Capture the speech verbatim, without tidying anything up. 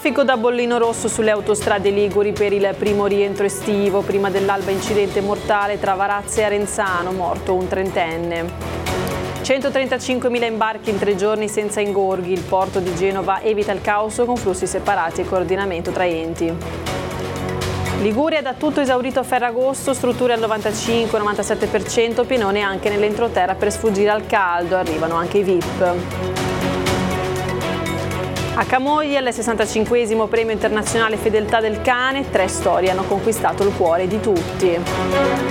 Traffico da bollino rosso sulle autostrade liguri per il primo rientro estivo. Prima dell'alba incidente mortale tra Varazze e Arenzano, morto un trentenne. centotrentacinquemila imbarchi in tre giorni senza ingorghi. Il porto di Genova evita il caos con flussi separati e coordinamento tra enti. Liguria da tutto esaurito a Ferragosto, strutture al novantacinque novantasette per cento, pienone anche nell'entroterra per sfuggire al caldo, arrivano anche i V I P. A Camogli, al sessantacinquesimo premio internazionale Fedeltà del cane, tre storie hanno conquistato il cuore di tutti.